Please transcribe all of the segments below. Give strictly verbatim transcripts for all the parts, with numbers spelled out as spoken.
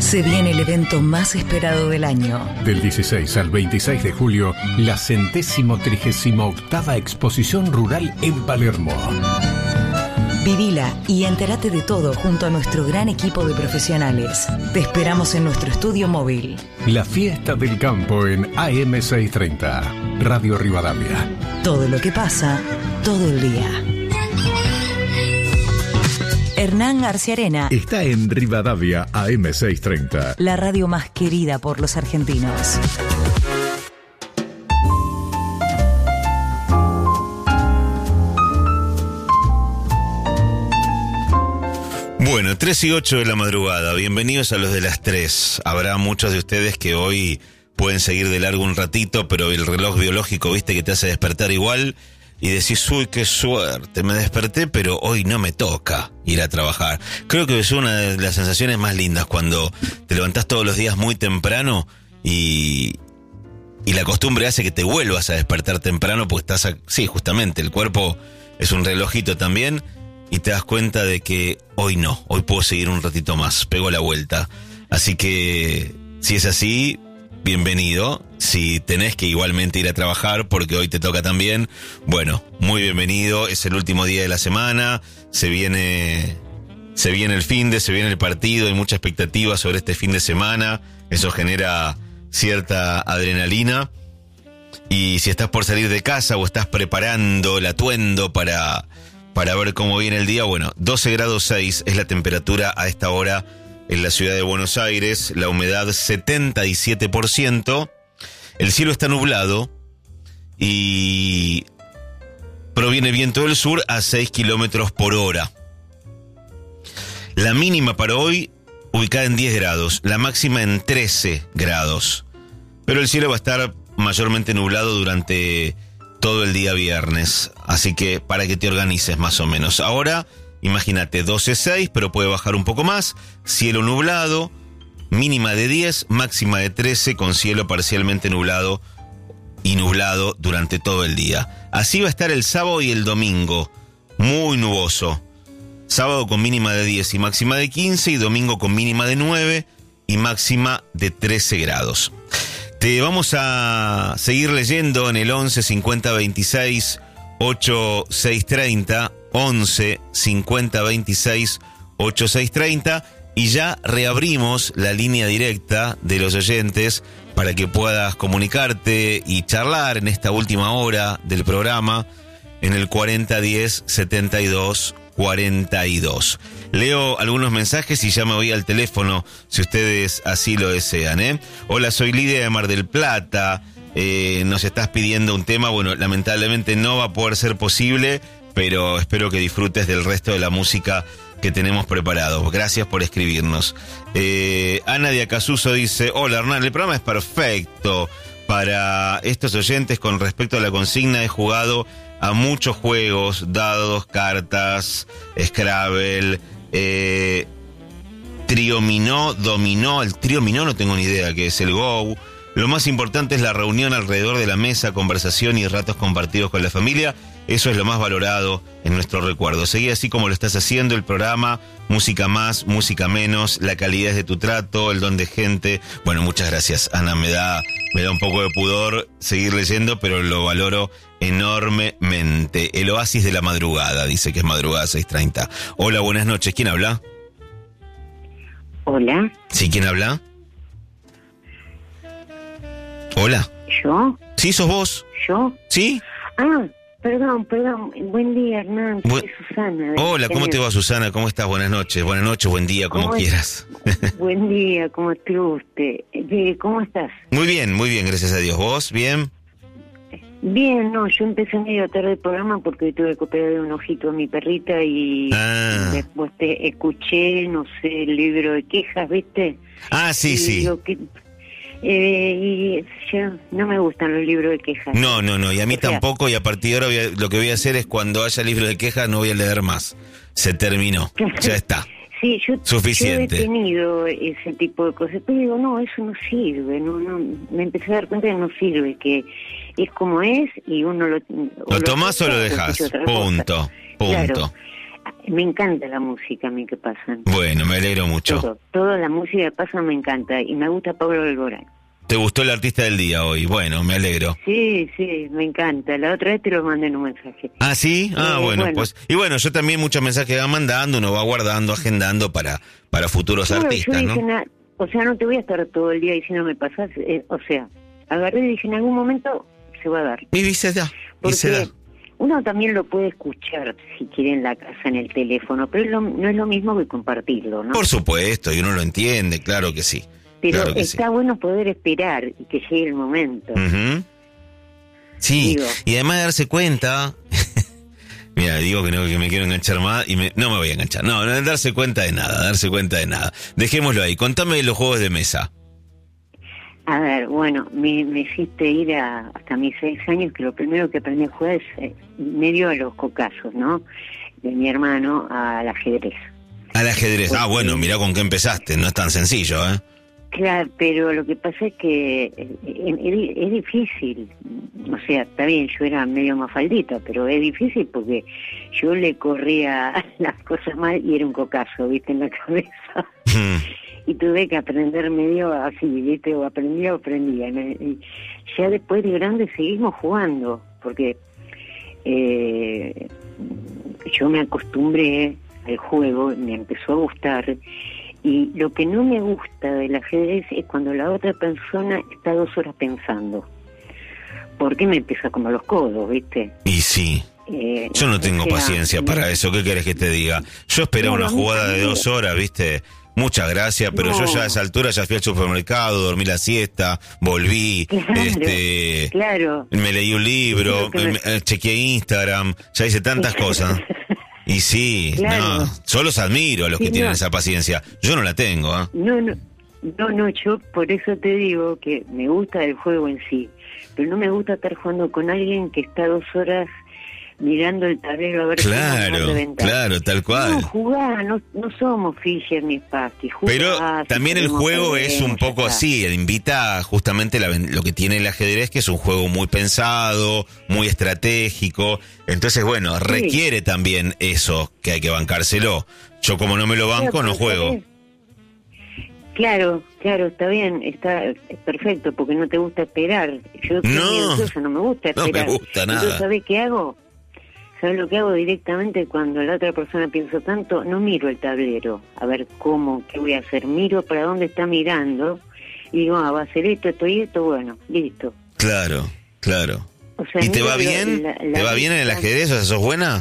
Se viene el evento más esperado del año. Del dieciséis al veintiséis de julio, la centésimo trigésima octava Exposición Rural en Palermo. Vivila y entérate de todo junto a nuestro gran equipo de profesionales. Te esperamos en nuestro estudio móvil. La fiesta del campo en A M seiscientos treinta, Radio Rivadavia. Todo lo que pasa, todo el día. Hernán Arciarena está en Rivadavia A M seiscientos treinta. La radio más querida por los argentinos. Bueno, tres y ocho de la madrugada, bienvenidos a los de las tres. Habrá muchos de ustedes que hoy pueden seguir de largo un ratito, pero el reloj biológico, viste, que te hace despertar igual y decís, uy, qué suerte, me desperté, pero hoy no me toca ir a trabajar. Creo que es una de las sensaciones más lindas cuando te levantás todos los días muy temprano y, y la costumbre hace que te vuelvas a despertar temprano porque estás, a, sí, justamente, el cuerpo es un relojito también. Y te das cuenta de que hoy no, hoy puedo seguir un ratito más, pego la vuelta. Así que, si es así, bienvenido. Si tenés que igualmente ir a trabajar, porque hoy te toca también, bueno, muy bienvenido. Es el último día de la semana, se viene, se viene el finde, se viene el partido, hay mucha expectativa sobre este fin de semana. Eso genera cierta adrenalina. Y si estás por salir de casa o estás preparando el atuendo para... Para ver cómo viene el día, bueno, doce grados seis es la temperatura a esta hora en la ciudad de Buenos Aires, la humedad setenta y siete por ciento, el cielo está nublado y proviene viento del sur a seis kilómetros por hora. La mínima para hoy ubicada en diez grados, la máxima en trece grados, pero el cielo va a estar mayormente nublado durante todo el día viernes, así que para que te organices más o menos. Ahora, imagínate, doce seis, pero puede bajar un poco más, cielo nublado, mínima de diez, máxima de trece, con cielo parcialmente nublado y nublado durante todo el día. Así va a estar el sábado y el domingo, muy nuboso. Sábado con mínima de diez y máxima de quince, y domingo con mínima de nueve y máxima de trece grados. Te vamos a seguir leyendo en el once cincuenta veintiséis ochenta y seis treinta, once cincuenta veintiséis ochenta y seis treinta, y ya reabrimos la línea directa de los oyentes para que puedas comunicarte y charlar en esta última hora del programa en el cuarenta diez setenta y dos cuarenta y dos. Leo algunos mensajes y ya me voy al teléfono si ustedes así lo desean, ¿eh? Hola, soy Lidia de Mar del Plata. Eh, nos estás pidiendo un tema. Bueno, lamentablemente no va a poder ser posible, pero espero que disfrutes del resto de la música que tenemos preparado. Gracias por escribirnos. Eh, Ana de Acasuso dice, hola Hernán, el programa es perfecto para estos oyentes. Con respecto a la consigna, he jugado a muchos juegos, dados, cartas, Scrabble, eh, triominó, dominó. El triominó no tengo ni idea qué es, el Go. Lo más importante es la reunión alrededor de la mesa, conversación y ratos compartidos con la familia. Eso es lo más valorado en nuestro recuerdo. Seguí así como lo estás haciendo, el programa, música más, música menos, la calidad de tu trato, el don de gente. Bueno, muchas gracias, Ana, me da, me da un poco de pudor seguir leyendo, pero lo valoro enormemente. El oasis de la madrugada, dice que es madrugada seis treinta. Hola, buenas noches, ¿quién habla? Hola. ¿Sí, quién habla? Hola. ¿Yo? ¿Sí, sos vos? ¿Yo? ¿Sí? Ah, perdón, perdón. Buen día, Hernán. Soy Bu- Susana. Hola, ¿cómo Tenés- te va, Susana? ¿Cómo estás? Buenas noches. Buenas noches, buen día, como ¿Cómo es? quieras. Buen día, ¿cómo te guste? Eh, ¿Cómo estás? Muy bien, muy bien, gracias a Dios. ¿Vos? ¿Bien? Bien, no, yo empecé medio tarde el programa porque tuve que operar un ojito a mi perrita y Ah. después te escuché, no sé, el libro de quejas, ¿viste? Ah, sí, Y sí. digo que- eh, y ya no me gustan los libros de quejas. No, no, no, y a mí O sea, tampoco, y a partir de ahora voy a- lo que voy a hacer es cuando haya libro de quejas no voy a leer más. Se terminó, ya está. Sí, yo, Suficiente. yo he tenido ese tipo de cosas, pero digo, no, eso no sirve, no, no, me empecé a dar cuenta que no sirve, que es como es y uno lo... ¿Lo tomás o lo escucha dejás? escucha otra cosa. Punto, punto. Claro. Me encanta la música a mí que pasan. Bueno, me alegro mucho. Todo, toda la música que pasa me encanta. Y me gusta Pablo Alborán. ¿Te gustó el artista del día hoy? Bueno, me alegro. Sí, sí, me encanta. La otra vez te lo mandé en un mensaje. ¿Ah, sí? Ah, Eh, bueno, bueno. pues... Y bueno, yo también muchos mensajes va mandando, uno va guardando, agendando para, para futuros Claro, artistas, yo dije, ¿no? na- o sea, no te voy a estar todo el día diciendo me pasás. Eh, o sea, agarré y dije, en algún momento se va a dar. Y se da, y se da. Porque uno también lo puede escuchar, si quiere, en la casa, en el teléfono, pero es lo- no es lo mismo que compartirlo, ¿no? Por supuesto, y uno lo entiende, claro que sí. Pero claro que está sí. bueno poder esperar y que llegue el momento. Ujú. Sí, Digo. y además darse cuenta... Mira, digo que no, que me quiero enganchar más y me, no me voy a enganchar. No, no, darse cuenta de nada, darse cuenta de nada. Dejémoslo ahí. Contame de los juegos de mesa. A ver, bueno, me, me hiciste ir a, hasta mis seis años, que lo primero que aprendí a jugar es eh, medio a los cocazos, ¿no? De mi hermano al ajedrez. Al ajedrez. Ah, Porque- bueno, mirá con qué empezaste. No es tan sencillo, ¿eh? Claro, pero lo que pasa es que eh, es, es- es difícil. O sea, está bien, yo era medio mafaldita, pero es difícil porque yo le corría las cosas mal y era un cocazo, ¿viste? En la cabeza. Y tuve que aprender medio así, ¿viste? O aprendía o aprendía. Y ya después de grande seguimos jugando, porque eh, yo me acostumbré al juego, me empezó a gustar. Y lo que no me gusta del ajedrez es cuando la otra persona está dos horas pensando. Porque me empieza como los codos, ¿viste? Y sí. Eh, Yo no o tengo sea, paciencia para eso. ¿Qué querés que te diga? Yo esperaba Claro, una a mí jugada de también. dos horas, ¿viste? Muchas gracias, pero No. yo ya a esa altura ya fui al supermercado, dormí la siesta, volví, Claro, este, claro. me leí un libro, Creo que me- me- eh, chequeé Instagram, ya hice tantas cosas. Y sí, Claro. no, yo los admiro a los Sí, que tienen no. esa paciencia. Yo no la tengo, ¿eh? No, no, no, no, yo por eso te digo que me gusta el juego en sí, pero no me gusta estar jugando con alguien que está dos horas mirando el tablero a ver cómo me va a Claro, reventar. claro, tal No, cual. jugá, no, no somos Fischer ni Spasti. jugá, Pero si también el perdemos, juego es un perdemos, ya poco está. así, invita justamente la ven- lo que tiene el ajedrez, que es un juego muy pensado, muy estratégico. Entonces, bueno, requiere también eso, que hay que bancárselo. Yo como no me lo banco, Claro, no pero juego. ¿sabés? Claro, claro, está bien, está es perfecto, porque no te gusta esperar. Yo soy No, muy ansiosa, no me gusta no me esperar. gusta nada. Entonces, ¿sabés qué hago? ¿Sabes lo que hago directamente cuando la otra persona piensa tanto? No miro el tablero, a ver cómo, qué voy a hacer. Miro para dónde está mirando y digo, ah, va a hacer esto, esto y esto, bueno, listo. Claro, claro. O sea, ¿Y te miro va la- bien? la- la ¿Te va bien en el lista. ajedrez? O sea, ¿sos buena?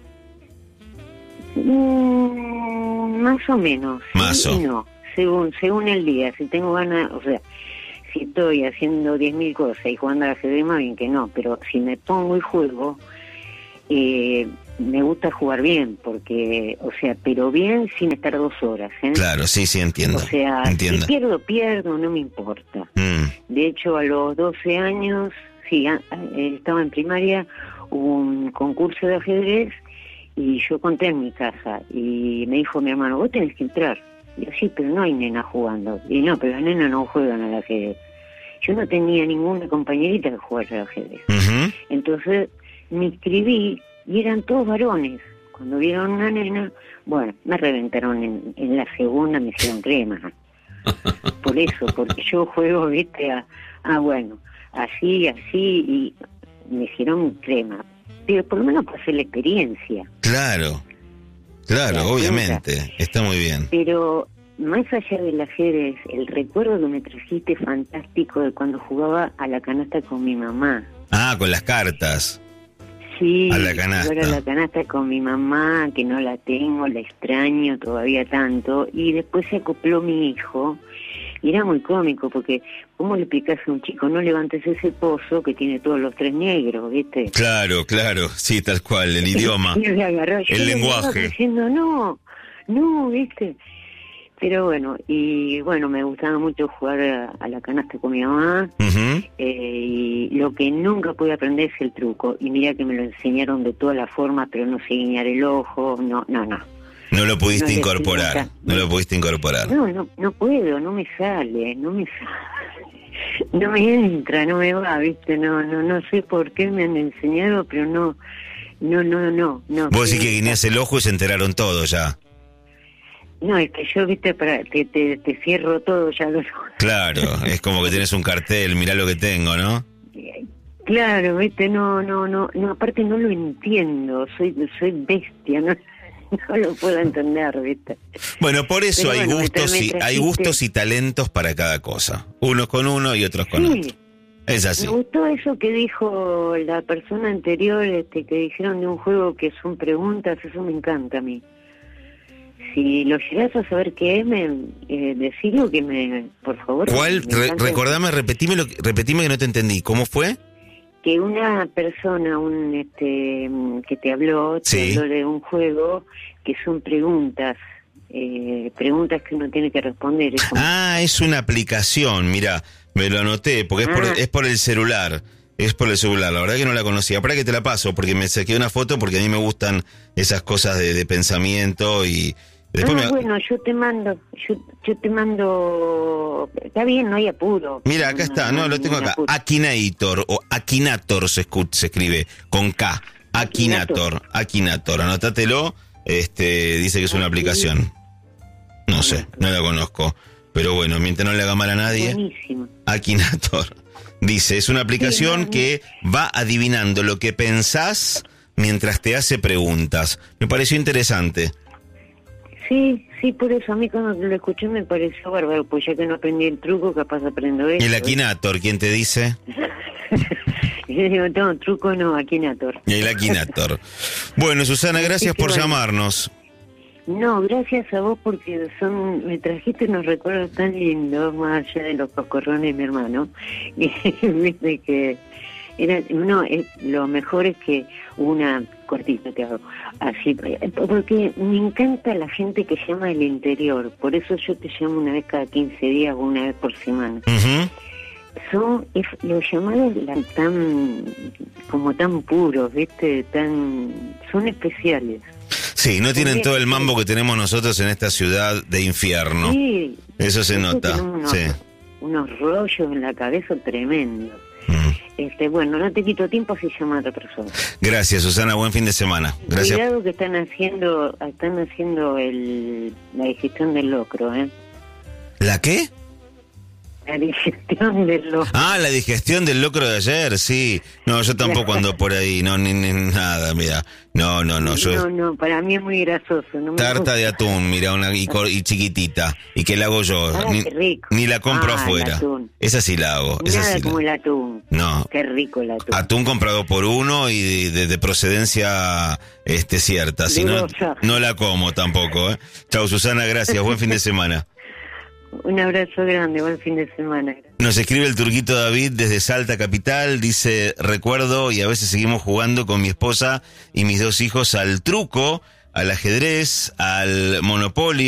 Mm, más o menos. sí Mazo. y no, según, según el día. Si tengo ganas, o sea, si estoy haciendo diez mil cosas y jugando al ajedrez, más bien que no. Pero si me pongo y juego, eh, me gusta jugar bien, porque, o sea, pero bien sin estar dos horas, ¿eh? Claro, sí, sí, entiendo. O sea, entiendo. si pierdo, pierdo, no me importa. Mm, De hecho, a los doce años, sí, a- eh, estaba en primaria, hubo un concurso de ajedrez y yo conté en mi casa y me dijo mi hermano, vos tenés que entrar. Y yo, sí, pero no hay nena jugando. Y no, pero las nenas no juegan al ajedrez. Yo no tenía ninguna compañerita que jugara al ajedrez. ujú. Entonces me inscribí y eran todos varones. Cuando vieron una nena, bueno, me reventaron en, en la segunda, me hicieron crema. Por eso, porque yo juego, viste, a, ah, bueno, así, así, y me hicieron crema. Pero por lo menos pasé la experiencia. Claro, claro, La obviamente. Está muy bien. Pero más allá del ajedrez, el recuerdo que me trajiste fantástico de cuando jugaba a la canasta con mi mamá. Ah, con las cartas. Sí, A la canasta. jugar a la canasta con mi mamá, que no la tengo, la extraño todavía tanto. Y después se acopló mi hijo. Y era muy cómico, porque ¿cómo le explicás a un chico, no levantes ese pozo que tiene todos los tres negros, viste? Claro, claro, sí, tal cual, el idioma. Y le agarró, yo El le lenguaje. agarraba diciendo, no, no, viste. Pero bueno, y bueno, me gustaba mucho jugar a, a la canasta con mi mamá. Ujú. Eh, y lo que nunca pude aprender es el truco. Y mira que me lo enseñaron de todas las formas, pero no sé guiñar el ojo, no, no, no. No lo pudiste No le incorporar, explico, no lo pudiste incorporar. No, no, no puedo, no me sale, no me sale. No me entra, no me va, viste, no, no, no sé por qué me han enseñado, pero no, No, no, no, no. Vos decís que guiñás el ojo y se enteraron todos ya. No, es que yo, viste, para te, te, te cierro todo ya los ojos. Claro, es como que tenés un cartel, mirá lo que tengo, ¿no? Claro, viste, no, no, no, no, aparte no lo entiendo, soy, soy bestia, no, no lo puedo entender, viste. Bueno, por eso Pero hay bueno, gustos me y trajiste... hay gustos y talentos para cada cosa. Unos con uno y otros con sí. otro. Es así. Me gustó eso que dijo la persona anterior, este, que dijeron de un juego que son preguntas, eso me encanta a mí. Si lo llegás a saber qué es, me, eh, decilo que me, por favor. ¿Cuál? Me Re- encanta. recordame, repetime, lo, repetime que no te entendí. ¿Cómo fue? Que una persona, un este, que te habló, te Sí. habló de un juego que son preguntas, eh, preguntas que uno tiene que responder. Es como- Ah, es una aplicación, mira, me lo anoté, porque es, por, Ah. es por el celular. Es por el celular, la verdad que no la conocía. Para que te la paso, porque me saqué una foto, porque a mí me gustan esas cosas de, de pensamiento y después ah, me... bueno, yo te mando, yo, yo te mando, está bien, no hay apuro. Mira, acá está, no, lo tengo acá. Akinator o Akinator se, escu- se escribe con K. Akinator, Akinator, anótatelo. Este, dice que es una aplicación. No sé, no la conozco. Pero bueno, mientras no le haga mal a nadie. Buenísimo. Akinator. Dice, es una aplicación Sí, no, no. que va adivinando lo que pensás mientras te hace preguntas. Me pareció interesante. Sí, sí, por eso a mí cuando lo escuché me pareció bárbaro, pues ya que no aprendí el truco, capaz aprendo ¿Y eso. el Akinator, quién te dice? Y yo digo, no, truco no, Akinator. Y el Akinator. Bueno, Susana, gracias que por bueno. llamarnos. No, gracias a vos porque son me trajiste unos recuerdos tan lindos, más allá de los cocorrones de mi hermano. Y viste que era, no, es, lo mejor es que una cortita te hago así, porque me encanta la gente que llama del interior, por eso yo te llamo una vez cada quince días o una vez por semana. Ujú. Son es, los llamados la- tan como tan puros, viste, tan son especiales. Sí, no tienen Porque- todo el mambo que tenemos nosotros en esta ciudad de infierno. Sí, Eso se nosotros nota, tenemos unos, sí. unos rollos en la cabeza tremendos. Mm. Este, bueno, no te quito tiempo si llama a otra persona. Gracias, Susana, buen fin de semana. Gracias. Cuidado que están haciendo, están haciendo el, la digestión del locro, ¿eh? ¿La qué? La digestión del locro. Ah, la digestión del locro de ayer, sí. No, yo tampoco ando por ahí, no, ni, ni nada, mira. No, no, no, yo... No, no, para mí es muy grasoso. No me Tarta gusta. de atún, mira, una y, cor- y chiquitita, y que la hago yo. Ah, ni, qué rico. ni la compro Ah, el afuera. atún. Esa sí la hago. Esa Nada sí como la... el atún. No. Qué rico el atún. Atún comprado por uno y de, de- de procedencia este cierta. Si no, Dudosa. no la como tampoco. ¿eh? Chau, Susana, gracias. Buen fin de semana. Un abrazo grande, buen fin de semana. Nos escribe el turquito David desde Salta Capital. Dice, recuerdo y a veces seguimos jugando con mi esposa y mis dos hijos al truco, al ajedrez, al monopolio.